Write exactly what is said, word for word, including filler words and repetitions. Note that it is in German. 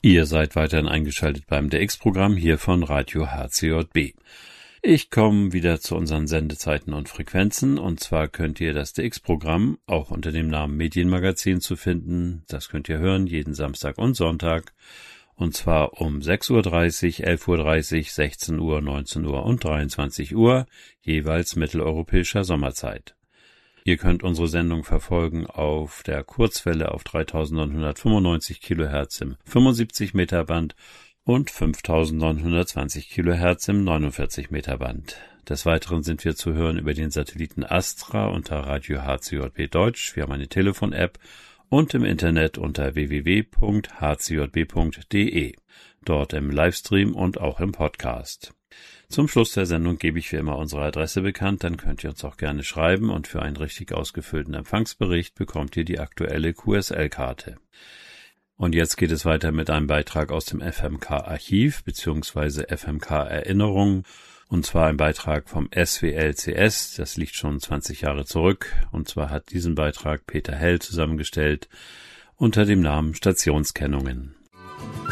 Ihr seid weiterhin eingeschaltet beim D X-Programm hier von Radio H C J B. Ich komme wieder zu unseren Sendezeiten und Frequenzen, und zwar könnt ihr das D X-Programm auch unter dem Namen Medienmagazin zu finden. Das könnt ihr hören jeden Samstag und Sonntag, und zwar um sechs Uhr dreißig, elf Uhr dreißig, sechzehn Uhr, neunzehn Uhr und dreiundzwanzig Uhr, jeweils mitteleuropäischer Sommerzeit. Ihr könnt unsere Sendung verfolgen auf der Kurzwelle auf dreitausendneunhundertfünfundneunzig Kilohertz im fünfundsiebzig Meter Band und fünftausendneunhundertzwanzig Kilohertz im neunundvierzig Meter Band. Des Weiteren sind wir zu hören über den Satelliten Astra unter Radio H C J B Deutsch. Wir haben eine Telefon-App und im Internet unter w w w punkt h c j b punkt d e. Dort im Livestream und auch im Podcast. Zum Schluss der Sendung gebe ich wie immer unsere Adresse bekannt, dann könnt ihr uns auch gerne schreiben, und für einen richtig ausgefüllten Empfangsbericht bekommt ihr die aktuelle Q S L-Karte. Und jetzt geht es weiter mit einem Beitrag aus dem F M K-Archiv bzw. F M K-Erinnerungen, und zwar ein Beitrag vom S W L C S, das liegt schon zwanzig Jahre zurück, und zwar hat diesen Beitrag Peter Hell zusammengestellt unter dem Namen Stationskennungen.